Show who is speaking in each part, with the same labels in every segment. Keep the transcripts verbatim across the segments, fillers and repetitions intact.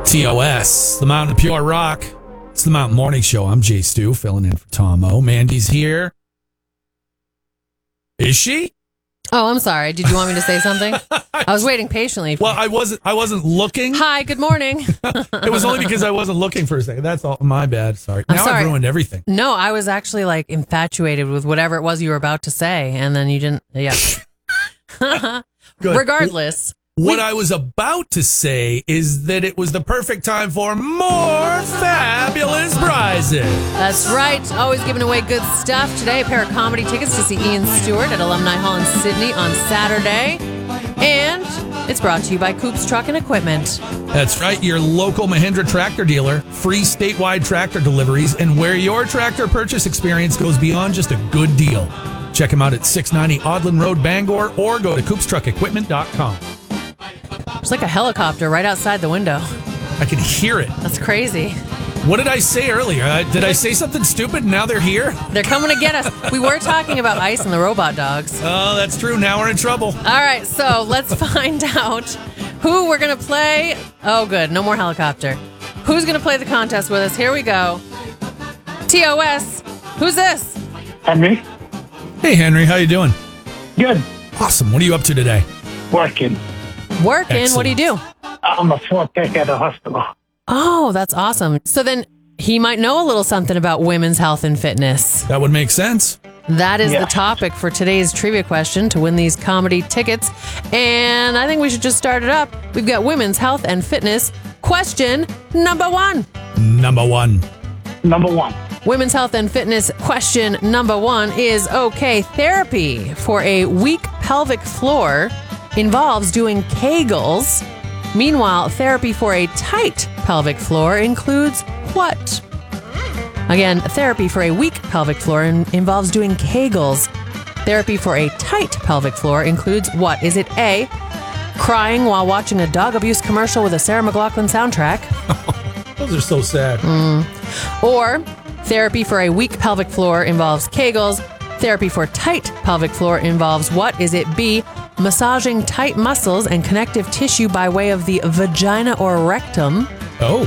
Speaker 1: T O S, the Mountain of Pure Rock. It's the Mountain Morning Show. I'm Jay Stu, filling in for Tom O. Mandy's here. Is she?
Speaker 2: Oh, I'm sorry. Did you want me to say something? I was waiting patiently. For
Speaker 1: well, I wasn't. I wasn't looking.
Speaker 2: Hi. Good morning.
Speaker 1: It was only because I wasn't looking for a second. That's all. My bad. Sorry.
Speaker 2: I'm
Speaker 1: now
Speaker 2: sorry.
Speaker 1: I've ruined everything.
Speaker 2: No, I was actually like infatuated with whatever it was you were about to say, and then you didn't. Yeah.
Speaker 1: Good.
Speaker 2: Regardless.
Speaker 1: What
Speaker 2: we,
Speaker 1: I was about to say is that it was the perfect time for more fabulous prizes.
Speaker 2: That's right. Always giving away good stuff. Today, a pair of comedy tickets to see Ian Stewart at Alumni Hall in Sydney on Saturday. And it's brought to you by Coops Truck and Equipment.
Speaker 1: That's right. Your local Mahindra tractor dealer. Free statewide tractor deliveries. And where your tractor purchase experience goes beyond just a good deal. Check them out at six ninety Audlin Road, Bangor, or go to coops truck equipment dot com.
Speaker 2: There's like a helicopter right outside the window.
Speaker 1: I can hear it.
Speaker 2: That's crazy.
Speaker 1: What did I say earlier? Uh, did I say something stupid and now they're here?
Speaker 2: They're coming to get us. We were talking about Ice and the Robot Dogs.
Speaker 1: Oh, that's true. Now we're in trouble.
Speaker 2: All right, so let's find out who we're going to play. Oh, good. No more helicopter. Who's going to play the contest with us? Here we go. T O S. Who's this?
Speaker 3: Henry.
Speaker 1: Hey, Henry. How you doing?
Speaker 3: Good.
Speaker 1: Awesome. What are you up to today?
Speaker 3: Working.
Speaker 2: Working?
Speaker 1: Excellent.
Speaker 2: What do you do?
Speaker 3: I'm a floor tech at a hospital.
Speaker 2: Oh, that's awesome. So then he might know a little something about women's health and fitness.
Speaker 1: That would make sense.
Speaker 2: That is
Speaker 3: Yeah.
Speaker 2: the topic for today's trivia question to win these comedy tickets. And I think we should just start it up. We've got women's health and fitness question number one.
Speaker 1: Number one.
Speaker 3: Number one.
Speaker 2: Women's health and fitness question number one is, okay, therapy for a weak pelvic floor involves doing Kegels. Meanwhile, therapy for a tight pelvic floor includes what? Again, therapy for a weak pelvic floor in- involves doing Kegels. Therapy for a tight pelvic floor includes what? Is it A, crying while watching a dog abuse commercial with a Sarah McLachlan soundtrack?
Speaker 1: Those are so sad.
Speaker 2: Mm. Or therapy for a weak pelvic floor involves Kegels. Therapy for tight pelvic floor involves what? Is it B, massaging tight muscles and connective tissue by way of the vagina or rectum?
Speaker 1: Oh.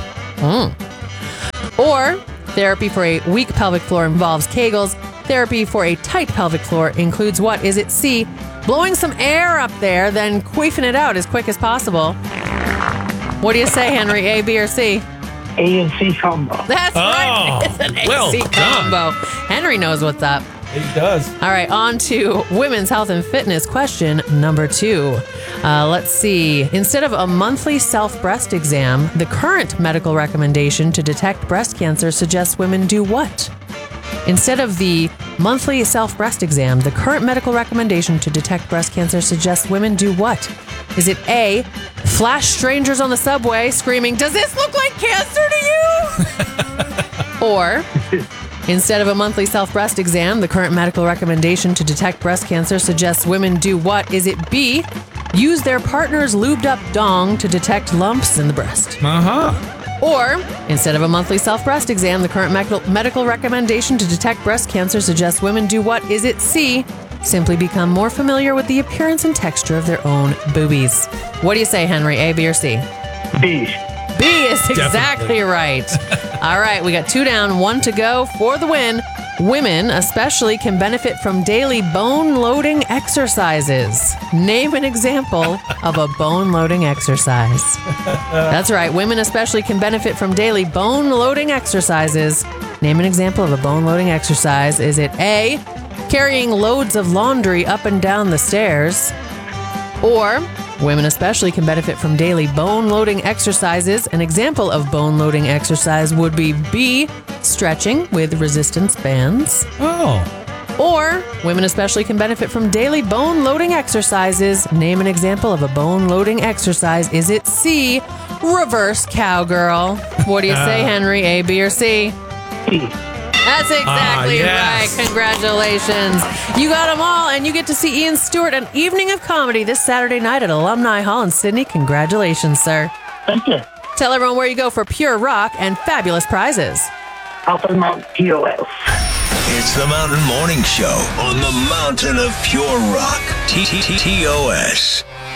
Speaker 2: Mm. Or therapy for a weak pelvic floor involves Kegels. Therapy for a tight pelvic floor includes what? Is it C, blowing some air up there, then queefing it out as quick as possible? What do you say, Henry? A, B, or C?
Speaker 3: A and C combo.
Speaker 2: That's
Speaker 1: Oh,
Speaker 2: right. It's an
Speaker 1: well
Speaker 2: A C
Speaker 1: done.
Speaker 2: combo. Henry knows what's up.
Speaker 1: It does.
Speaker 2: All right, on to women's health and fitness question number two. Uh, let's see. Instead of a monthly self-breast exam, the current medical recommendation to detect breast cancer suggests women do what? Instead of the monthly self-breast exam, the current medical recommendation to detect breast cancer suggests women do what? Is it A, flash strangers on the subway screaming, "Does this look like cancer to you?" Or, instead of a monthly self-breast exam, the current medical recommendation to detect breast cancer suggests women do what? Is it B, use their partner's lubed-up dong to detect lumps in the breast?
Speaker 1: Uh-huh.
Speaker 2: Or, instead of a monthly self-breast exam, the current medical medical recommendation to detect breast cancer suggests women do what? Is it C, simply become more familiar with the appearance and texture of their own boobies? What do you say, Henry? A, B, or C?
Speaker 3: B.
Speaker 2: B is exactly
Speaker 1: Definitely.
Speaker 2: right. All right, we got two down, one to go for the win. Women especially can benefit from daily bone-loading exercises. Name an example of a bone-loading exercise. That's right, women especially can benefit from daily bone-loading exercises. Name an example of a bone-loading exercise. Is it A, carrying loads of laundry up and down the stairs? Or, women especially can benefit from daily bone-loading exercises. An example of bone-loading exercise would be B, stretching with resistance bands.
Speaker 1: Oh.
Speaker 2: Or, women especially can benefit from daily bone-loading exercises. Name an example of a bone-loading exercise. Is it C, reverse cowgirl? What do you say, Henry? A, B, or C?
Speaker 3: C.
Speaker 2: That's exactly
Speaker 1: Ah, yes.
Speaker 2: right. Congratulations. You got them all, and you get to see Ian Stewart an evening of comedy this Saturday night at Alumni Hall in Sydney. Congratulations, sir.
Speaker 3: Thank you.
Speaker 2: Tell everyone where you go for pure rock and fabulous prizes.
Speaker 3: Alpha Mount T O S.
Speaker 4: It's the Mountain Morning Show on the Mountain of Pure Rock. T T T O S.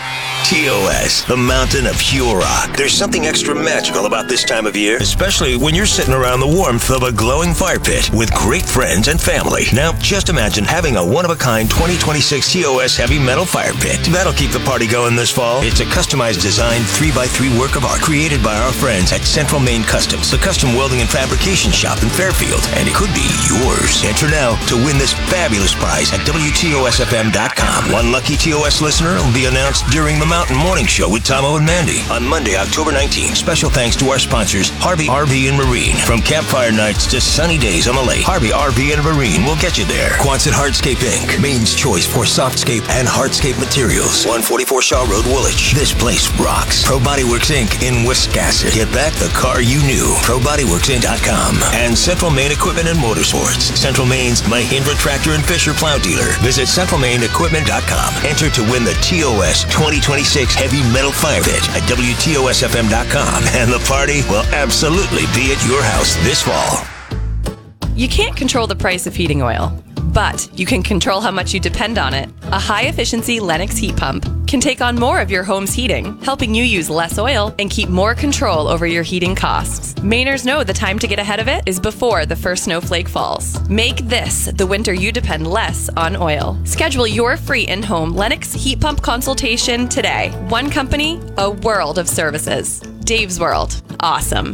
Speaker 4: T O S, the mountain of pure rock. There's something extra magical about this time of year, especially when you're sitting around the warmth of a glowing fire pit with great friends and family. Now, just imagine having a one-of-a-kind twenty twenty-six T O S heavy metal fire pit. That'll keep the party going this fall. It's a customized design three by three work of art created by our friends at Central Maine Customs, the custom welding and fabrication shop in Fairfield, and it could be yours. Enter now to win this fabulous prize at W T O S F M dot com. One lucky T O S listener will be announced during the Mountain Morning Show with Tomo and Mandy on Monday, October nineteenth. Special thanks to our sponsors, Harvey R V and Marine. From campfire nights to sunny days on the lake, Harvey R V and Marine will get you there. Quonset Hardscape Incorporated, Maine's choice for softscape and hardscape materials. one forty-four Shaw Road, Woolwich. This place rocks. Pro Bodyworks Incorporated in Wiscasset. Get back the car you knew. Pro Bodyworks Inc dot com. And Central Maine Equipment and Motorsports. Central Maine's Mahindra Tractor and Fisher Plow Dealer. Visit Central Maine Equipment dot com. Enter to win the T O S twenty twenty-six Heavy Metal Fire Pit at W T O S F M dot com. And the party will absolutely be at your house this fall.
Speaker 5: You can't control the price of heating oil, but you can control how much you depend on it. A high-efficiency Lennox heat pump can take on more of your home's heating, helping you use less oil and keep more control over your heating costs. Mainers know the time to get ahead of it is before the first snowflake falls. Make this the winter you depend less on oil. Schedule your free in-home Lennox heat pump consultation today. One company, a world of services. Dave's World. Awesome.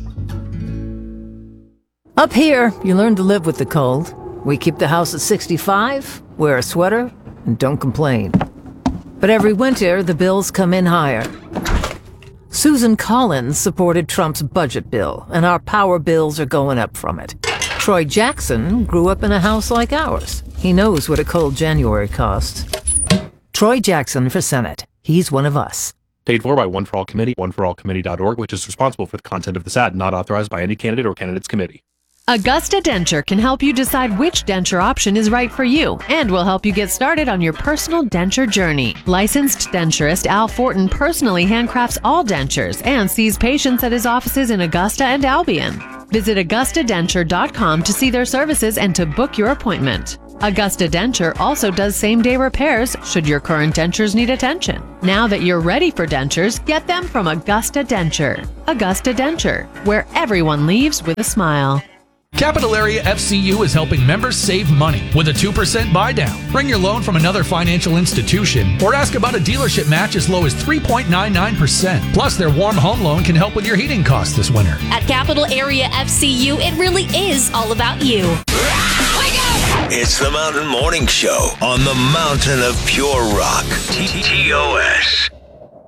Speaker 6: Up here, you learn to live with the cold. We keep the house at sixty-five, wear a sweater, and don't complain. But every winter, the bills come in higher. Susan Collins supported Trump's budget bill, and our power bills are going up from it. Troy Jackson grew up in a house like ours. He knows what a cold January costs. Troy Jackson for Senate. He's one of us.
Speaker 7: Paid for by One for All Committee, one for all committee dot org, which is responsible for the content of this ad, not authorized by any candidate or candidate's committee.
Speaker 2: Augusta Denture can help you decide which denture option is right for you and will help you get started on your personal denture journey. Licensed denturist Al Fortin personally handcrafts all dentures and sees patients at his offices in Augusta and Albion. Visit Augusta Denture dot com to see their services and to book your appointment. Augusta Denture also does same-day repairs should your current dentures need attention. Now that you're ready for dentures, get them from Augusta Denture. Augusta Denture, where everyone leaves with a smile.
Speaker 1: Capital Area F C U is helping members save money with a two percent buy down. Bring your loan from another financial institution or ask about a dealership match as low as three point nine nine percent. Plus, their warm home loan can help with your heating costs this winter.
Speaker 8: At Capital Area F C U, it really is all about you.
Speaker 4: It's the Mountain Morning Show on the mountain of pure rock. T O S.